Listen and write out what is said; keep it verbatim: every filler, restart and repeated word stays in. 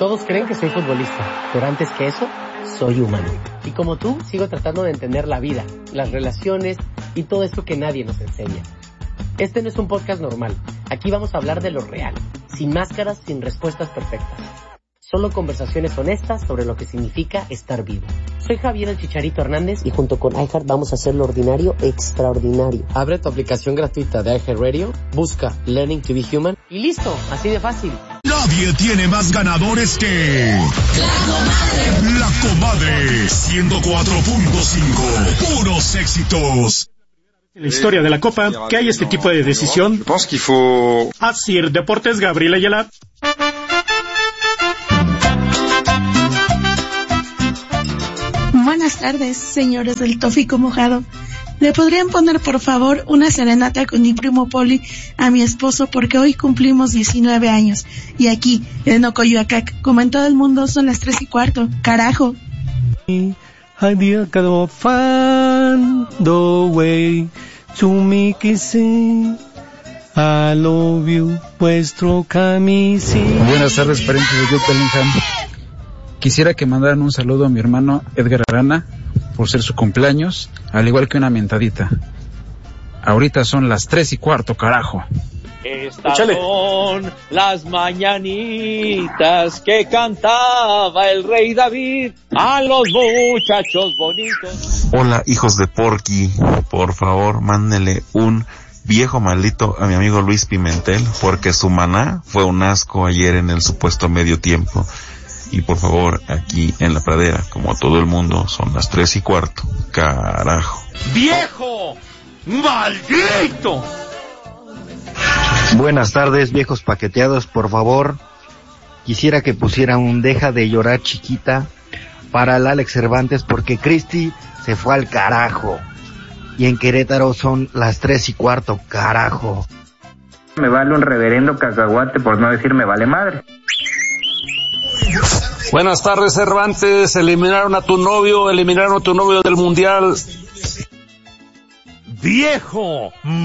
Todos creen que soy futbolista, pero antes que eso, soy humano. Y como tú, sigo tratando de entender la vida, las relaciones y todo esto que nadie nos enseña. Este no es un podcast normal. Aquí vamos a hablar de lo real, sin máscaras, sin respuestas perfectas. Solo conversaciones honestas sobre lo que significa estar vivo. Soy Javier el Chicharito Hernández y junto con iHeart vamos a hacer lo ordinario extraordinario. Abre tu aplicación gratuita de iHeartRadio, busca Learning to be Human y listo, así de fácil. Nadie tiene más ganadores que... La Comadre. La Comadre, ciento cuatro punto cinco, puros éxitos. En la historia de la Copa, que hay este tipo de decisión. Así, Deportes, Gabriel Ayala. Buenas tardes, señores del Tófico Mojado. ¿Le podrían poner, por favor, una serenata con mi primo Poli a mi esposo? Porque hoy cumplimos diecinueve años. Y aquí, en Ocoyoacac, como en todo el mundo, son las tres y cuarto. ¡Carajo! I got find the way to make it sing. I love you, vuestro camisín. Buenas tardes, parientes de Jude Bellingham. Quisiera que mandaran un saludo a mi hermano Edgar Arana por ser su cumpleaños, al igual que una mentadita. Ahorita son las tres y cuarto, carajo. Estas Échale. Son las mañanitas que cantaba el rey David a los muchachos bonitos. Hola, hijos de Porky, por favor, mándele un viejo maldito a mi amigo Luis Pimentel, porque su maná fue un asco ayer en el supuesto medio tiempo. Y por favor, aquí en la pradera, como todo el mundo, son las tres y cuarto. Carajo. ¡Viejo! ¡Maldito! Buenas tardes, viejos paqueteados, por favor. Quisiera que pusieran un Deja de Llorar Chiquita para el Alex Cervantes, porque Cristi se fue al carajo. Y en Querétaro son las tres y cuarto, carajo. Me vale un reverendo cacahuate, por no decir me vale madre. Buenas tardes, Cervantes. Eliminaron a tu novio, eliminaron a tu novio del mundial. ¡Viejo!